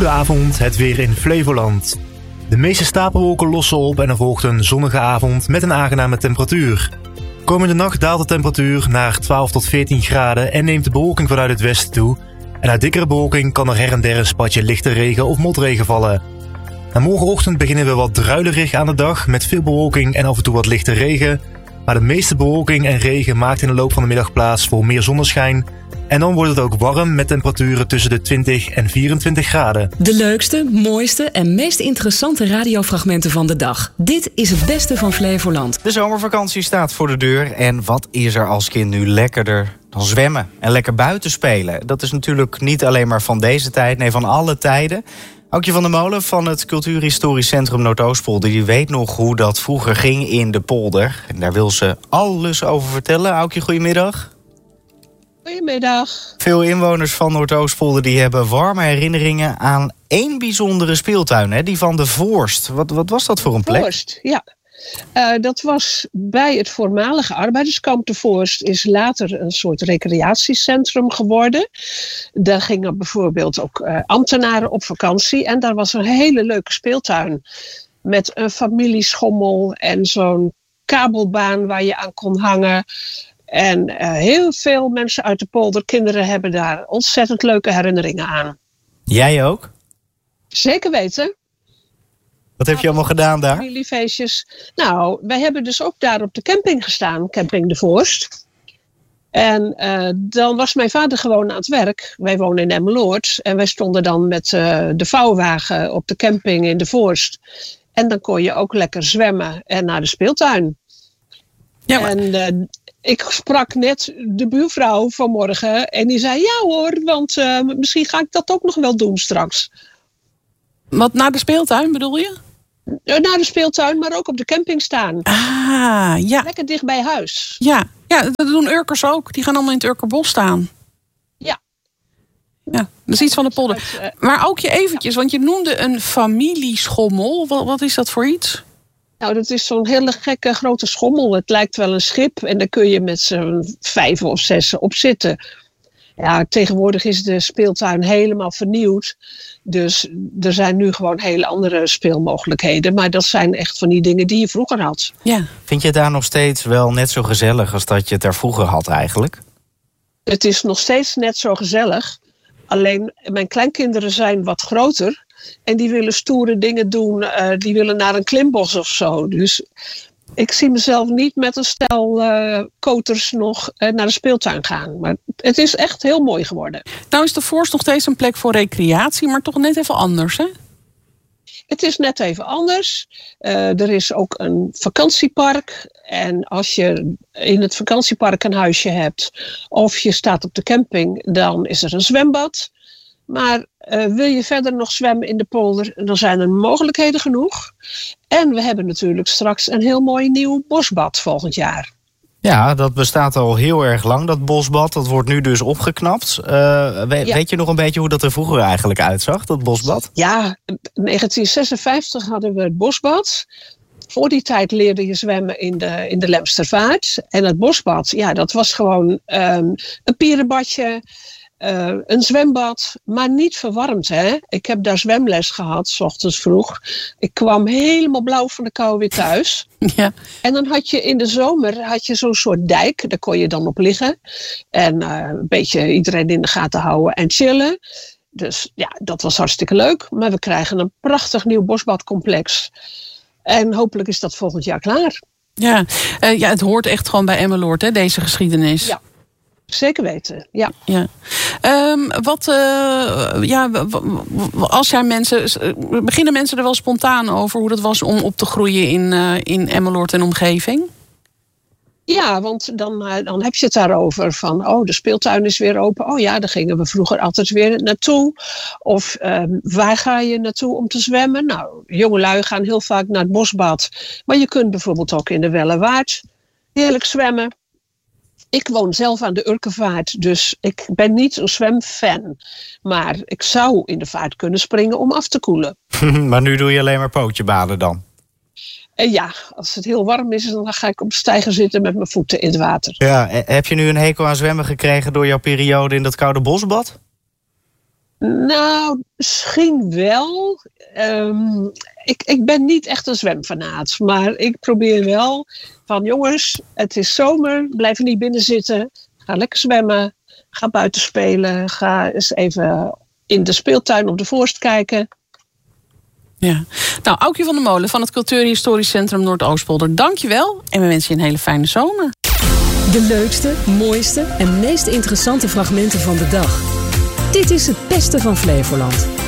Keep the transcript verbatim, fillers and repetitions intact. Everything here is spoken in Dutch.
Goedenavond, het weer in Flevoland. De meeste stapelwolken lossen op en er volgt een zonnige avond met een aangename temperatuur. Komende nacht daalt de temperatuur naar twaalf tot veertien graden en neemt de bewolking vanuit het westen toe. En uit dikkere bewolking kan er her en der een spatje lichte regen of motregen vallen. Na morgenochtend beginnen we wat druilerig aan de dag met veel bewolking en af en toe wat lichte regen. Maar de meeste bewolking en regen maakt in de loop van de middag plaats voor meer zonneschijn. En dan wordt het ook warm met temperaturen tussen de twintig en vierentwintig graden. De leukste, mooiste en meest interessante radiofragmenten van de dag. Dit is het beste van Flevoland. De zomervakantie staat voor de deur. En wat is er als kind nu lekkerder dan zwemmen en lekker buiten spelen? Dat is natuurlijk niet alleen maar van deze tijd, nee, van alle tijden. Aukje van der Molen van het Cultuurhistorisch Centrum Noordoostpolder, die weet nog hoe dat vroeger ging in de polder. En daar wil ze alles over vertellen. Aukje, goedemiddag. Goedemiddag. Veel inwoners van Noordoostpolder die hebben warme herinneringen aan één bijzondere speeltuin, hè? Die van de Voorst. Wat, wat was dat voor een plek? Voorst, ja. Uh, dat was bij het voormalige arbeiderskamp. De Voorst is later een soort recreatiecentrum geworden. Daar gingen bijvoorbeeld ook uh, ambtenaren op vakantie. En daar was een hele leuke speeltuin. Met een familieschommel en zo'n kabelbaan waar je aan kon hangen. En uh, heel veel mensen uit de polder, kinderen, hebben daar ontzettend leuke herinneringen aan. Jij ook? Zeker weten. Wat heb je allemaal gedaan daar? Familiefeestjes. Nou, wij hebben dus ook daar op de camping gestaan, Camping de Voorst. En uh, dan was mijn vader gewoon aan het werk. Wij wonen in Emmeloord. En wij stonden dan met uh, de vouwwagen op de camping in de Voorst. En dan kon je ook lekker zwemmen en naar de speeltuin. Ja, maar... En uh, ik sprak net de buurvrouw vanmorgen en die zei ja hoor, want uh, misschien ga ik dat ook nog wel doen straks. Wat, naar de speeltuin bedoel je? Naar de speeltuin, maar ook op de camping staan. Ah, ja. Lekker dicht bij huis. Ja, ja, dat doen Urkers ook. Die gaan allemaal in het Urkerbos staan. Ja. Ja, dat is iets van de polder. Maar ook je eventjes, want je noemde een familieschommel. Wat, wat is dat voor iets? Nou, dat is zo'n hele gekke grote schommel. Het lijkt wel een schip en daar kun je met z'n vijf of zes op zitten. Ja, tegenwoordig is de speeltuin helemaal vernieuwd. Dus er zijn nu gewoon hele andere speelmogelijkheden. Maar dat zijn echt van die dingen die je vroeger had. Ja. Vind je het daar nog steeds wel net zo gezellig als dat je het daar vroeger had eigenlijk? Het is nog steeds net zo gezellig. Alleen mijn kleinkinderen zijn wat groter. En die willen stoere dingen doen. Uh, die willen naar een klimbos of zo. Dus ik zie mezelf niet met een stel uh, koters nog uh, naar de speeltuin gaan. Maar het is echt heel mooi geworden. Nou is de Voorst nog steeds een plek voor recreatie, maar toch net even anders, hè? Het is net even anders. Uh, er is ook een vakantiepark. En als je in het vakantiepark een huisje hebt of je staat op de camping, dan is er een zwembad. Maar uh, wil je verder nog zwemmen in de polder, dan zijn er mogelijkheden genoeg. En we hebben natuurlijk straks een heel mooi nieuw bosbad volgend jaar. Ja, dat bestaat al heel erg lang, dat bosbad. Dat wordt nu dus opgeknapt. Uh, we, ja. Weet je nog een beetje hoe dat er vroeger eigenlijk uitzag, dat bosbad? Ja, in negentien zesenvijftig hadden we het bosbad. Voor die tijd leerde je zwemmen in de, in de Lemstervaart. En het bosbad, ja, dat was gewoon um, een pierenbadje. Uh, een zwembad, maar niet verwarmd. Hè? Ik heb daar zwemles gehad, 's ochtends vroeg. Ik kwam helemaal blauw van de kou weer thuis. Ja. En dan had je in de zomer had je zo'n soort dijk. Daar kon je dan op liggen. En uh, een beetje iedereen in de gaten houden en chillen. Dus ja, dat was hartstikke leuk. Maar we krijgen een prachtig nieuw bosbadcomplex. En hopelijk is dat volgend jaar klaar. Ja, uh, ja, het hoort echt gewoon bij Emmeloord, hè, deze geschiedenis. Ja. Zeker weten, ja. ja. Um, wat, uh, ja, als jij mensen, beginnen mensen er wel spontaan over hoe dat was om op te groeien in, uh, in Emmeloord en omgeving? Ja, want dan, uh, dan heb je het daarover van, oh, de speeltuin is weer open. Oh ja, daar gingen we vroeger altijd weer naartoe. Of um, waar ga je naartoe om te zwemmen? Nou, jongelui gaan heel vaak naar het bosbad. Maar je kunt bijvoorbeeld ook in de Wellewaard heerlijk zwemmen. Ik woon zelf aan de Urkevaart, dus ik ben niet een zwemfan. Maar ik zou in de vaart kunnen springen om af te koelen. Maar nu doe je alleen maar pootjebaden dan? En ja, als het heel warm is, dan ga ik op de steiger zitten met mijn voeten in het water. Ja, heb je nu een hekel aan zwemmen gekregen door jouw periode in dat koude bosbad? Nou, misschien wel. Um, ik, ik ben niet echt een zwemfanaat. Maar ik probeer wel van jongens, het is zomer. Blijf niet binnen zitten. Ga lekker zwemmen. Ga buiten spelen. Ga eens even in de speeltuin op de Voorst kijken. Ja. Nou, Aukje van der Molen van het Cultuurhistorisch Centrum Noordoostpolder, dankjewel. En we wensen je een hele fijne zomer. De leukste, mooiste en meest interessante fragmenten van de dag. Dit is het beste van Flevoland.